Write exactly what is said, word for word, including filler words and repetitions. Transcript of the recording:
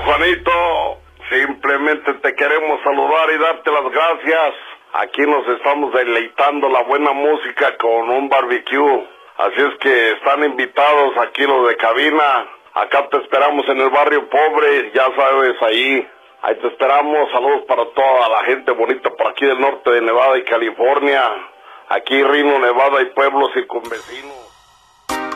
Juanito, simplemente te queremos saludar y darte las gracias. Aquí nos estamos deleitando la buena música con un barbecue. Así es que están invitados aquí los de cabina. Acá te esperamos en el barrio pobre, ya sabes, ahí. Ahí te esperamos. Saludos para toda la gente bonita por aquí del norte de Nevada y California. Aquí Reno, Nevada y pueblos circunvecinos.